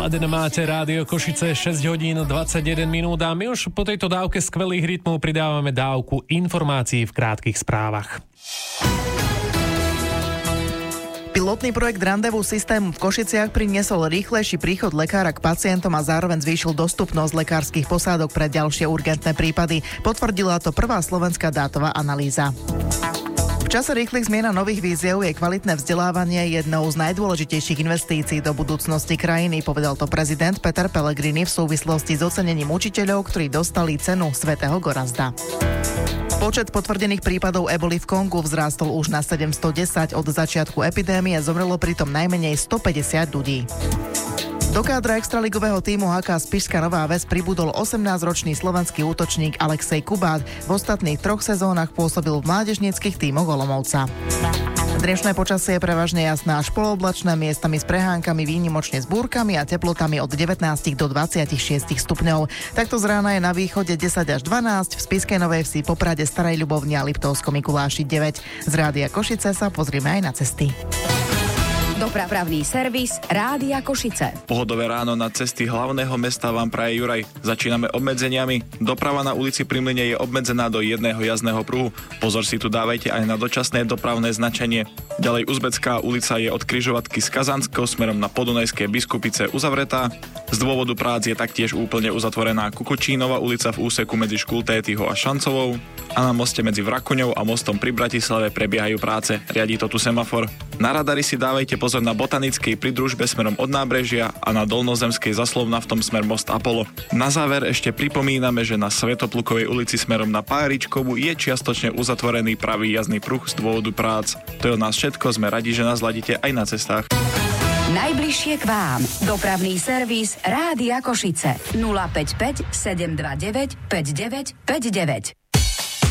Naladené máte Rádio Košice 6 hodín 21 minút a my už po tejto dávke skvelých rytmov pridávame dávku informácií v krátkych správach. Pilotný projekt Randevu systému v Košiciach priniesol rýchlejší príchod lekára k pacientom a zároveň zvýšil dostupnosť lekárskych posádok pre ďalšie urgentné prípady. Potvrdila to prvá slovenská dátová analýza. V čase rýchlych zmien a nových víziev je kvalitné vzdelávanie jednou z najdôležitejších investícií do budúcnosti krajiny, povedal to prezident Peter Pellegrini v súvislosti s ocenením učiteľov, ktorí dostali cenu Svätého Gorazda. Počet potvrdených prípadov eboli v Kongu vzrástol už na 710 od začiatku epidémie, zomrelo pritom najmenej 150 ľudí. Do kádra extraligového tímu HK Spišská Nová Ves pribudol 18-ročný slovenský útočník Alexej Kubát. V ostatných 3 sezónach pôsobil v mládežníckych tímoch Olomouca. Dnešné počasie je prevažne jasné až polooblačné, miestami s prehánkami, výnimočne s búrkami a teplotami od 19 do 26 stupňov. Takto z rána je na východe 10 až 12, v Spišskej Novej Vsi, Poprade, Starej Ľubovni a Liptovskom Mikuláši 9. Z Rádia Košice sa pozrieme aj na cesty. Dopravný servis Rádia Košice. Pohodové ráno na cesty hlavného mesta vám praje Juraj. Začíname obmedzeniami. Doprava na ulici Pri Mlyne je obmedzená do jedného jazdného pruhu. Pozor si tu dávajte aj na dočasné dopravné značenie. Ďalej Uzbecká ulica je od križovatky z Kazanského smerom na Podunajské Biskupice uzavretá. Z dôvodu prác je taktiež úplne uzatvorená Kukučínova ulica v úseku medzi Škultétyho a Šancovou a na moste medzi Vrakuňou a mostom pri Bratislave prebiehajú práce. Riadi to tu semafor. Na radari si dávajte pozor na Botanickej pri družbe smerom od nábrežia a na Dolnozemskej za Slovnaftom smer most Apollo. Na záver ešte pripomíname, že na Svätoplukovej ulici smerom na Páričkovú je čiastočne uzatvorený pravý jazdný pruh z dôvodu prác. To je od nás všetko, sme radi, že nás ladíte aj na cestách. Najbližšie k vám. Dopravný servis Rádia Košice 055 729 5959.